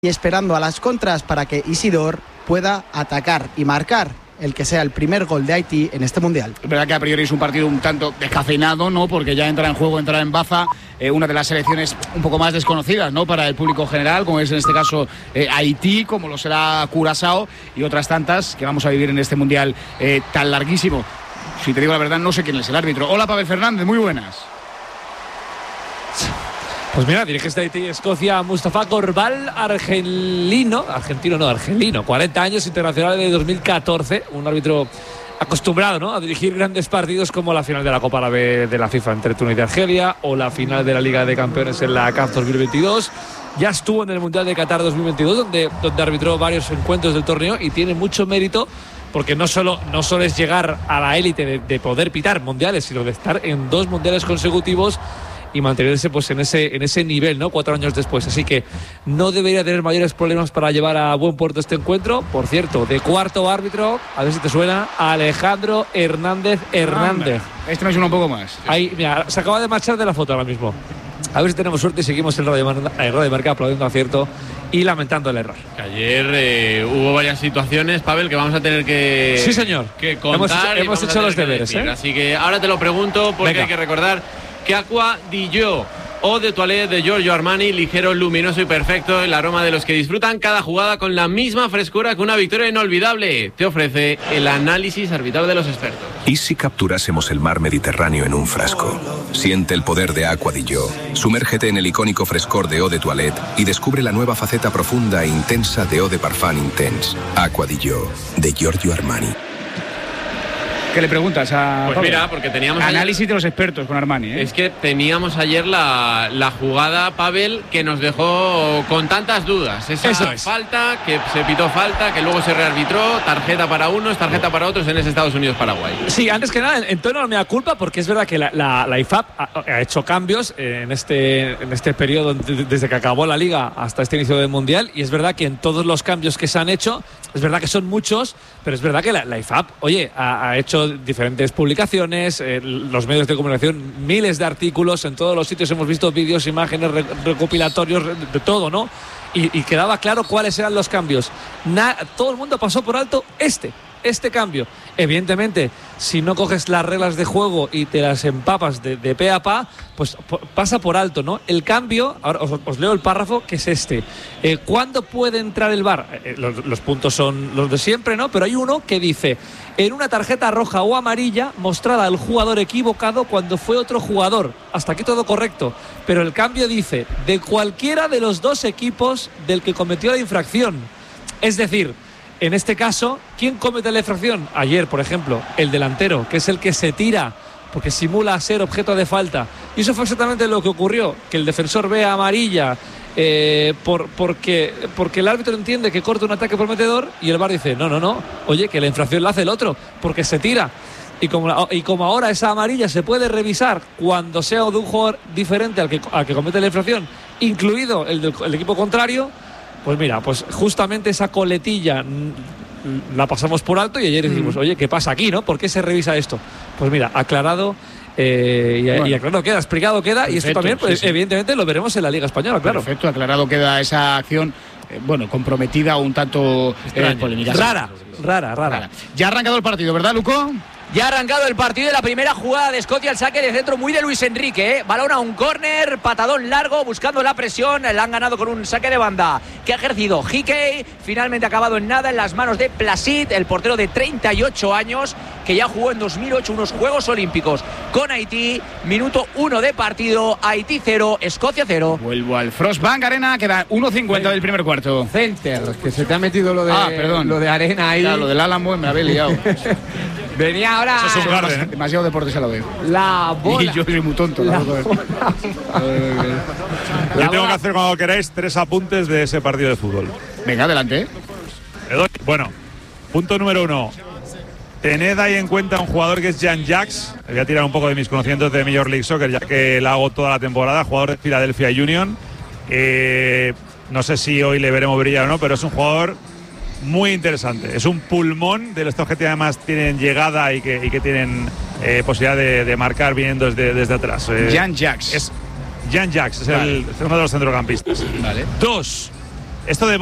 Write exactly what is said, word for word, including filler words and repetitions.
y esperando a las contras para que Isidore pueda atacar y marcar el que sea el primer gol de Haití en este Mundial. Es verdad que a priori es un partido un tanto descafeinado, ¿no? Porque ya entra en juego, entra en baza eh, una de las selecciones un poco más desconocidas, ¿no? Para el público general, como es en este caso eh, Haití, como lo será Curazao y otras tantas que vamos a vivir en este Mundial eh, tan larguísimo. Si te digo la verdad, no sé quién es el árbitro. Hola, Pavel Fernández, muy buenas. Pues mira, dirige este Haití Escocia Mustafa Corbal, argelino, argentino no, argelino, cuarenta años, internacional de dos mil catorce, un árbitro acostumbrado, ¿no?, a dirigir grandes partidos como la final de la Copa Árabe de la FIFA entre Túnez y Argelia o la final de la Liga de Campeones en la C A F dos mil veintidós. Ya estuvo en el Mundial de Qatar dos mil veintidós, donde, donde arbitró varios encuentros del torneo y tiene mucho mérito porque no solo, no solo es llegar a la élite de, de poder pitar mundiales, sino de estar en dos mundiales consecutivos y mantenerse pues en ese en ese nivel, ¿no?, cuatro años después. Así que no debería tener mayores problemas para llevar a buen puerto este encuentro. Por cierto, de cuarto árbitro, a ver si te suena, Alejandro Hernández Hernández. Este me suena un poco más. Ahí, mira, se acaba de marchar de la foto ahora mismo. A ver si tenemos suerte y seguimos el Radio Marca, el Radio Marca aplaudiendo acierto y lamentando el error. Ayer eh, hubo varias situaciones, Pavel, que vamos a tener que, sí, señor. que contar. Hemos, hemos hecho los deberes, ¿eh? Así que ahora te lo pregunto porque Venga. Hay que recordar que Acqua di Gio Eau de Toilette de Giorgio Armani, ligero, luminoso y perfecto, el aroma de los que disfrutan cada jugada con la misma frescura que una victoria inolvidable. Te ofrece el análisis arbitral de los expertos. ¿Y si capturásemos el mar Mediterráneo en un frasco? Siente el poder de Acqua di Gio. Sumérgete en el icónico frescor de Eau de Toilette y descubre la nueva faceta profunda e intensa de Eau de Parfum Intense. Acqua di Gio, de Giorgio Armani. ¿Qué le preguntas a Pues Pablo? mira, porque teníamos análisis ayer, de los expertos con Armani, ¿eh? Es que teníamos ayer la, la jugada, Pavel, que nos dejó con tantas dudas. Esa Eso es. falta, que se pitó falta, que luego se rearbitró, tarjeta para unos, tarjeta para otros en ese Estados Unidos-Paraguay. Sí, antes que nada, en, en tono no me da culpa, porque es verdad que la, la, la I F A P ha, ha hecho cambios en este, en este periodo, desde que acabó la Liga hasta este inicio del Mundial, y es verdad que en todos los cambios que se han hecho, es verdad que son muchos, pero es verdad que la, la I F A P, oye, ha, ha hecho diferentes publicaciones, eh, los medios de comunicación, miles de artículos, en todos los sitios hemos visto vídeos, imágenes, re, recopilatorios, de, de todo, ¿no? Y, y quedaba claro cuáles eran los cambios. Na, todo el mundo pasó por alto este, este cambio. Evidentemente, si no coges las reglas de juego y te las empapas de, de pe a pa, pues pasa por alto, ¿no? El cambio, ahora os, os leo el párrafo, que es este. Eh, ¿Cuándo puede entrar el V A R? Eh, los, los puntos son los de siempre, ¿no? Pero hay uno que dice: en una tarjeta roja o amarilla mostrada al jugador equivocado cuando fue otro jugador. Hasta aquí todo correcto. Pero el cambio dice: de cualquiera de los dos equipos del que cometió la infracción. Es decir, en este caso, ¿quién comete la infracción? Ayer, por ejemplo, el delantero, que es el que se tira porque simula ser objeto de falta. Y eso fue exactamente lo que ocurrió, que el defensor ve amarilla eh, por, porque, porque el árbitro entiende que corta un ataque prometedor y el V A R dice: no, no, no, oye, que la infracción la hace el otro, porque se tira. Y como, y como ahora esa amarilla se puede revisar cuando sea de un jugador diferente al que, al que comete la infracción, incluido el del el equipo contrario, pues mira, pues justamente esa coletilla la pasamos por alto y ayer decimos: oye, ¿qué pasa aquí, no? ¿Por qué se revisa esto? Pues mira, aclarado eh, y, bueno, y aclarado queda, explicado queda. Perfecto, y esto también, pues sí, sí. evidentemente lo veremos en la Liga Española, claro. Perfecto, aclarado queda esa acción, eh, bueno, comprometida o un tanto eh, polémica. Rara, rara, rara, rara. Ya ha arrancado el partido, ¿verdad, Luco? Ya ha arrancado el partido de la primera jugada de Escocia, el saque de centro muy de Luis Enrique, ¿eh? Balón a un córner, patadón largo, buscando la presión, la han ganado con un saque de banda que ha ejercido Hickey, finalmente ha acabado en nada en las manos de Placid, el portero de treinta y ocho años, que ya jugó en dos mil ocho unos Juegos Olímpicos con Haití. Minuto uno de partido, Haití cero, Escocia cero. Vuelvo al Frostbank Arena, queda uno cincuenta del primer cuarto. Center, que se te ha metido lo de, ah, perdón. Lo de Arena ahí. Claro, lo del Álamo me había liado. Venía ahora. Eso es un garden, ¿eh? Demasiado deporte se lo veo. La bola. Y yo soy muy tonto. La la bola. Yo tengo que hacer, cuando queráis, tres apuntes de ese partido de fútbol. Venga, adelante. Bueno, punto número uno. Tened ahí en cuenta un jugador que es Jan Jacks. Voy a tirar un poco de mis conocimientos de Major League Soccer, ya que la hago toda la temporada. Jugador de Philadelphia Union. Eh, no sé si hoy le veremos brillar o no, pero es un jugador muy interesante. Es un pulmón de estos que además tienen llegada y que, y que tienen eh, posibilidad de, de marcar viniendo desde, desde atrás. Eh, Jan Jacks. Es Jan Jacks, es, vale. el, es uno de los centrocampistas. Vale. Dos. Esto de